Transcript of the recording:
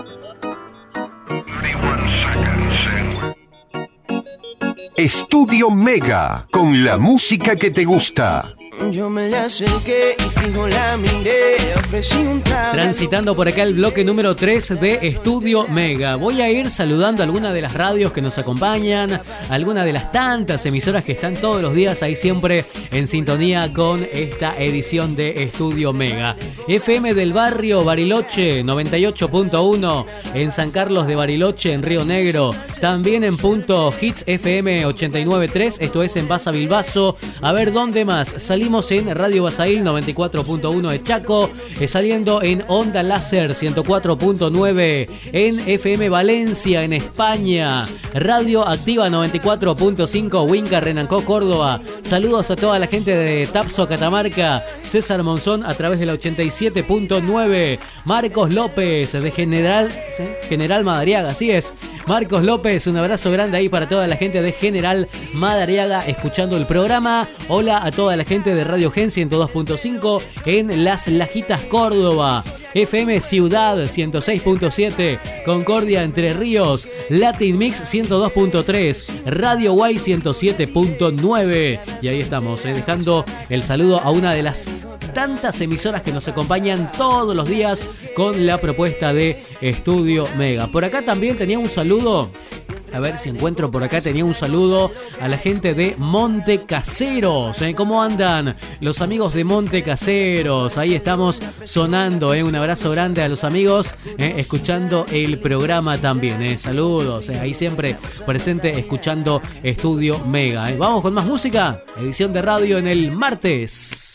Estudio Mega, con la música que te gusta. Yo me le acerqué y fijo la miré, ofrecí un trago. Transitando por acá el bloque número 3 de Estudio Mega. Voy a ir saludando a algunas de las radios que nos acompañan, algunas de las tantas emisoras que están todos los días ahí siempre en sintonía con esta edición de Estudio Mega. FM del barrio Bariloche 98.1 en San Carlos de Bariloche, en Río Negro. También en Punto Hits FM 89.3, esto es en Baza Bilbaso. A ver, ¿dónde más? Salimos en Radio Basail 94.1 de Chaco, saliendo en Onda Láser 104.9 en FM Valencia, en España. Radio Activa 94.5 Huinca, Renancó, Córdoba. Saludos a toda la gente de Tapso, Catamarca. César Monzón a través de la 87.9. Marcos López de General Madariaga, así es. Marcos López, un abrazo grande ahí para toda la gente de General Madariaga escuchando el programa. Hola a toda la gente de Radio Gen 102.5 en Las Lajitas, Córdoba. FM Ciudad 106.7, Concordia, Entre Ríos, Latin Mix 102.3, Radio Guay 107.9. Y ahí estamos, dejando el saludo a una de las tantas emisoras que nos acompañan todos los días con la propuesta de Estudio Mega. Por acá también tenía un saludo. A ver si encuentro por acá, tenía un saludo a la gente de Monte Caseros. ¿Cómo andan los amigos de Monte Caseros? Ahí estamos sonando, un abrazo grande a los amigos, escuchando el programa también. Saludos, ahí siempre presente escuchando Estudio Mega. Vamos con más música, edición de radio en el martes.